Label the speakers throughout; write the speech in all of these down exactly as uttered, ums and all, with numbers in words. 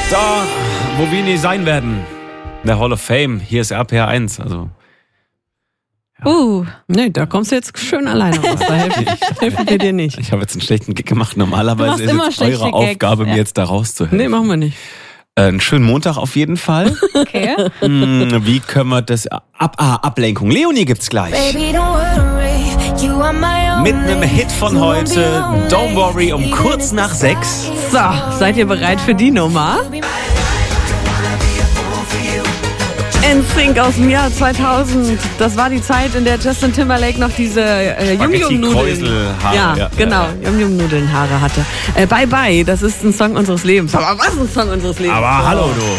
Speaker 1: Da, wo wir nie sein werden. In der Hall of Fame. Hier ist R P R eins. Also.
Speaker 2: Ja. Uh, nee, da kommst du jetzt schön alleine raus. Da helfen, helfen wir dir nicht.
Speaker 1: Ich habe jetzt einen schlechten Gig gemacht. Normalerweise ist es eure Gags. Aufgabe, ja. mir jetzt da rauszuhelfen.
Speaker 2: Nee, machen wir nicht.
Speaker 1: Äh, einen schönen Montag auf jeden Fall.
Speaker 3: Okay.
Speaker 1: Hm, wie können wir das... Ab, ah, Ablenkung. Leonie gibt's gleich.
Speaker 4: Baby, don't worry, you are my
Speaker 1: Mit einem Hit von heute. Don't Worry, um kurz nach sechs.
Speaker 2: So, seid ihr bereit für die Nummer? N Sync aus dem Jahr zweitausend. Das war die Zeit, in der Justin Timberlake noch diese äh, Yum-Yum-Nudeln ja, ja, genau, ja, ja. Yum-Yum-Nudeln-Haare hatte. Äh, bye Bye, das ist ein Song unseres Lebens. Aber was ist ein Song unseres Lebens?
Speaker 1: Aber
Speaker 2: oh.
Speaker 1: hallo du.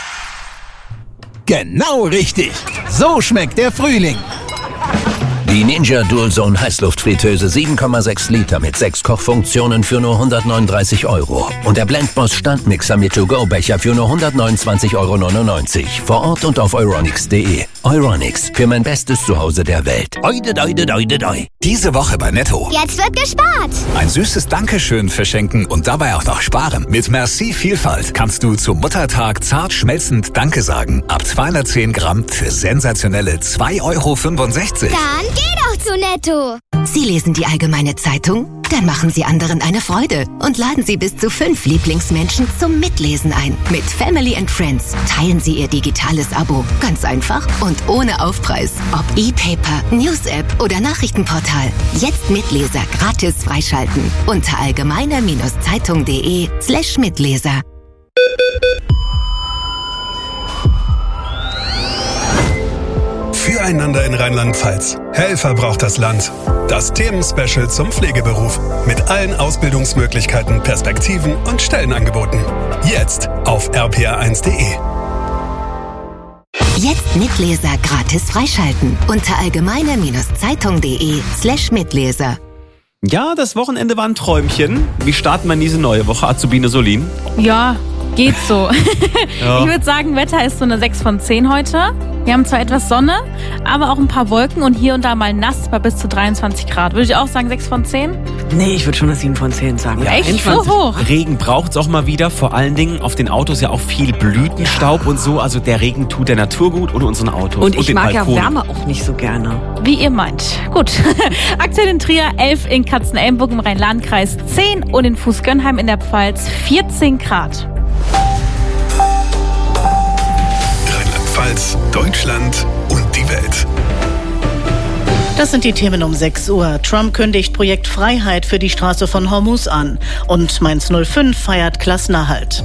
Speaker 5: Genau richtig. So schmeckt der Frühling.
Speaker 6: Die Ninja Dualzone Heißluftfritteuse sieben Komma sechs Liter mit sechs Kochfunktionen für nur hundertneununddreißig Euro. Und der Blendboss Standmixer mit To-Go-Becher für nur hundertneunundzwanzig Euro neunundneunzig. Vor Ort und auf euronics punkt de. Euronics, für mein bestes Zuhause der Welt. Oide, oide, oide, oide.
Speaker 7: Diese Woche bei Netto.
Speaker 8: Jetzt wird gespart.
Speaker 7: Ein süßes Dankeschön verschenken und dabei auch noch sparen. Mit Merci Vielfalt kannst du zum Muttertag zart schmelzend Danke sagen. Ab zweihundertzehn Gramm für sensationelle zwei Euro fünfundsechzig.
Speaker 8: Dann geh doch zu Netto.
Speaker 9: Sie lesen die Allgemeine Zeitung? Dann machen Sie anderen eine Freude und laden Sie bis zu fünf Lieblingsmenschen zum Mitlesen ein. Mit Family and Friends teilen Sie Ihr digitales Abo. Ganz einfach und ohne Aufpreis. Ob E-Paper, News-App oder Nachrichtenportal. Jetzt Mitleser gratis freischalten. Unter allgemeine-zeitung.de slash Mitleser.
Speaker 10: Füreinander in Rheinland-Pfalz. Helfer braucht das Land. Das Themenspecial zum Pflegeberuf. Mit allen Ausbildungsmöglichkeiten, Perspektiven und Stellenangeboten. Jetzt auf r p r eins punkt de.
Speaker 9: Jetzt Mitleser gratis freischalten. Unter allgemeine-zeitung.de slash Mitleser.
Speaker 1: Ja, das Wochenende war ein Träumchen. Wie starten wir in diese neue Woche, Azubine Solin?
Speaker 3: Ja, geht so.
Speaker 1: Ja.
Speaker 3: Ich würde sagen, Wetter ist so eine sechs von zehn heute. Wir haben zwar etwas Sonne, aber auch ein paar Wolken und hier und da mal nass bei bis zu dreiundzwanzig Grad. Würde ich auch sagen sechs von zehn?
Speaker 2: Nee, ich würde schon eine sieben von zehn sagen.
Speaker 3: Ja, echt so hoch?
Speaker 1: Regen braucht's auch mal wieder. Vor allen Dingen auf den Autos ja auch viel Blütenstaub ja. und so. Also der Regen tut der Natur gut und unseren Autos.
Speaker 2: Und ich
Speaker 1: und den
Speaker 2: mag
Speaker 1: Balkonen.
Speaker 2: ja Wärme auch nicht so gerne.
Speaker 3: Wie ihr meint. Gut. Aktuell in Trier elf, in Katzenelnburg im Rhein-Lahn-Kreis zehn und in Fußgönnheim in der Pfalz vierzehn Grad.
Speaker 10: Rheinland-Pfalz, Deutschland und die Welt.
Speaker 11: Das sind die Themen um sechs Uhr. Trump kündigt Projekt Freiheit für die Straße von Hormuz an. Und Mainz null fünf feiert Klassenerhalt.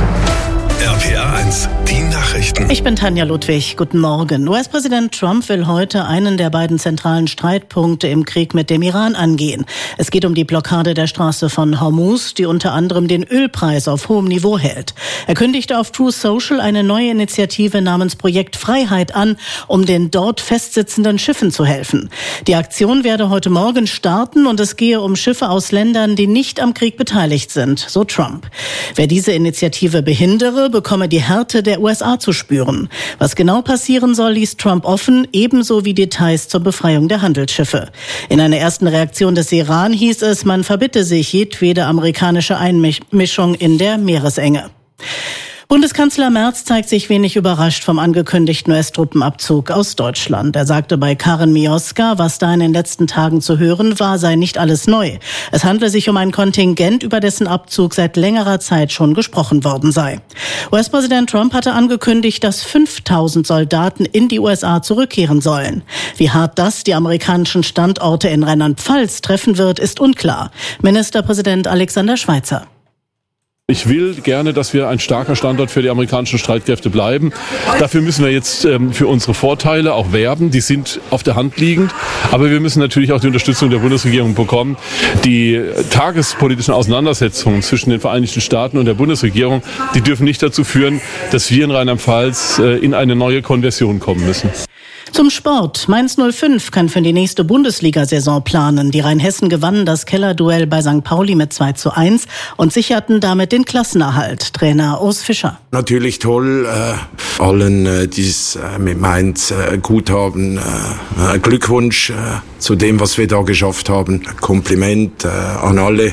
Speaker 10: R P R eins, die Nachrichten.
Speaker 11: Ich bin Tanja Ludwig. Guten Morgen. U S-Präsident Trump will heute einen der beiden zentralen Streitpunkte im Krieg mit dem Iran angehen. Es geht um die Blockade der Straße von Hormuz, die unter anderem den Ölpreis auf hohem Niveau hält. Er kündigte auf Truth Social eine neue Initiative namens Projekt Freiheit an, um den dort festsitzenden Schiffen zu helfen. Die Aktion werde heute Morgen starten und es gehe um Schiffe aus Ländern, die nicht am Krieg beteiligt sind, so Trump. Wer diese Initiative behindere, bekomme die Härte der U S A zu spüren. Was genau passieren soll, ließ Trump offen, ebenso wie Details zur Befreiung der Handelsschiffe. In einer ersten Reaktion des Iran hieß es, man verbitte sich jedwede amerikanische Einmischung in der Meeresenge. Bundeskanzler Merz zeigt sich wenig überrascht vom angekündigten U S-Truppenabzug aus Deutschland. Er sagte bei Karin Mioska, was da in den letzten Tagen zu hören war, sei nicht alles neu. Es handle sich um ein Kontingent, über dessen Abzug seit längerer Zeit schon gesprochen worden sei. U S-Präsident Trump hatte angekündigt, dass fünftausend Soldaten in die U S A zurückkehren sollen. Wie hart das die amerikanischen Standorte in Rheinland-Pfalz treffen wird, ist unklar. Ministerpräsident Alexander Schweitzer.
Speaker 12: Ich will gerne, dass wir ein starker Standort für die amerikanischen Streitkräfte bleiben. Dafür müssen wir jetzt ähm, für unsere Vorteile auch werben. Die sind auf der Hand liegend. Aber wir müssen natürlich auch die Unterstützung der Bundesregierung bekommen. Die tagespolitischen Auseinandersetzungen zwischen den Vereinigten Staaten und der Bundesregierung, die dürfen nicht dazu führen, dass wir in Rheinland-Pfalz äh, in eine neue Konversion kommen müssen.
Speaker 11: Zum Sport. Mainz null fünf kann für die nächste Bundesliga-Saison planen. Die Rheinhessen gewannen das Kellerduell bei Sankt Pauli mit zwei zu eins und sicherten damit den Klassenerhalt. Trainer Urs Fischer.
Speaker 13: Natürlich toll, äh, allen, äh, die es äh, mit Mainz äh, gut haben. Äh, äh, Glückwunsch äh, zu dem, was wir da geschafft haben. Kompliment äh, an alle.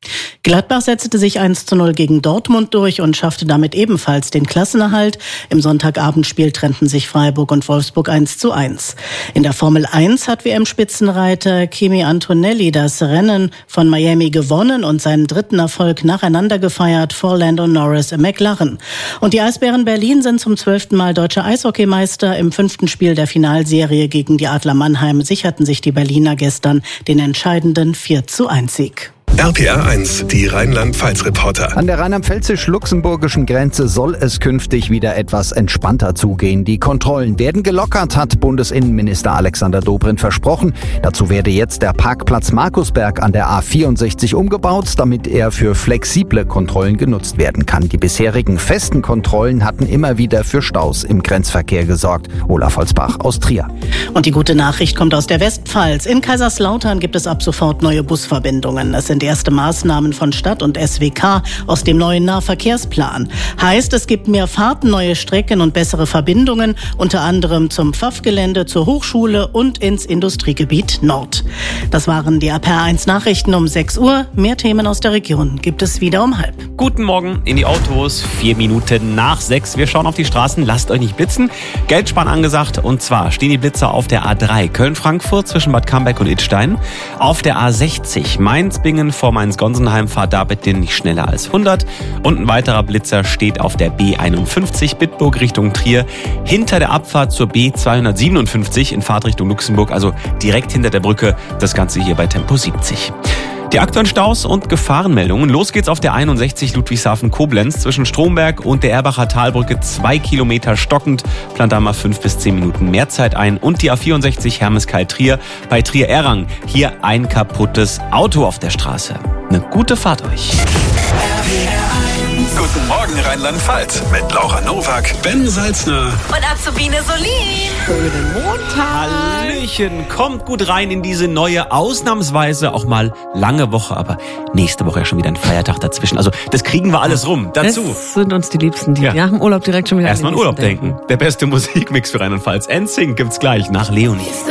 Speaker 11: Gladbach setzte sich eins zu null gegen Dortmund durch und schaffte damit ebenfalls den Klassenerhalt. Im Sonntagabendspiel trennten sich Freiburg und Wolfsburg eins zu eins. In der Formel eins hat W M-Spitzenreiter Kimi Antonelli das Rennen von Miami gewonnen und seinen dritten Erfolg nacheinander gefeiert vor Lando Norris im McLaren. Und die Eisbären Berlin sind zum zwölften Mal deutscher Eishockeymeister. Im fünften Spiel der Finalserie gegen die Adler Mannheim sicherten sich die Berliner gestern den entscheidenden vier zu eins Sieg.
Speaker 10: R P R eins, die Rheinland-Pfalz-Reporter.
Speaker 14: An der rheinland-pfälzisch-luxemburgischen Grenze soll es künftig wieder etwas entspannter zugehen. Die Kontrollen werden gelockert, hat Bundesinnenminister Alexander Dobrindt versprochen. Dazu werde jetzt der Parkplatz Markusberg an der A vierundsechzig umgebaut, damit er für flexible Kontrollen genutzt werden kann. Die bisherigen festen Kontrollen hatten immer wieder für Staus im Grenzverkehr gesorgt. Olaf Holzbach aus Trier.
Speaker 11: Und die gute Nachricht kommt aus der Westpfalz. In Kaiserslautern gibt es ab sofort neue Busverbindungen. Es sind erste Maßnahmen von Stadt und S W K aus dem neuen Nahverkehrsplan. Heißt, es gibt mehr Fahrten, neue Strecken und bessere Verbindungen, unter anderem zum Pfaffgelände, zur Hochschule und ins Industriegebiet Nord. Das waren die R P R eins Nachrichten um sechs Uhr. Mehr Themen aus der Region gibt es wieder um halb.
Speaker 1: Guten Morgen in die Autos, vier Minuten nach sechs. Wir schauen auf die Straßen, lasst euch nicht blitzen. Geldsparen angesagt, und zwar stehen die Blitzer auf der A drei Köln-Frankfurt zwischen Bad Camberg und Idstein. Auf der A sechzig Mainz-Bingen vor Mainz-Gonsenheim, fahrt da bitte nicht schneller als hundert. Und ein weiterer Blitzer steht auf der B einundfünfzig Bitburg Richtung Trier hinter der Abfahrt zur B zweihundertsiebenundfünfzig in Fahrtrichtung Luxemburg, also direkt hinter der Brücke. Das Ganze hier bei Tempo siebzig. Die aktuellen Staus und Gefahrenmeldungen. Los geht's auf der einundsechzig Ludwigshafen-Koblenz zwischen Stromberg und der Erbacher Talbrücke. Zwei Kilometer stockend. Plant da mal fünf bis zehn Minuten mehr Zeit ein. Und die A vierundsechzig Hermeskeil-Trier bei Trier-Errang. Hier ein kaputtes Auto auf der Straße. Eine gute Fahrt euch.
Speaker 10: Guten Morgen Rheinland-Pfalz mit Laura Nowak, Ben Salzner
Speaker 3: und Azubine Solin.
Speaker 2: Schönen Montag.
Speaker 1: Hallöchen, kommt gut rein in diese neue, ausnahmsweise auch mal lange Woche, aber nächste Woche ja schon wieder ein Feiertag dazwischen. Also das kriegen wir alles rum. Dazu.
Speaker 2: Das sind uns die Liebsten, die
Speaker 1: ja.
Speaker 2: nach dem Urlaub direkt schon wieder
Speaker 1: erstmal an Urlaub denken. denken. Der beste Musikmix für Rheinland-Pfalz. N Sync gibt's gleich nach Leonie.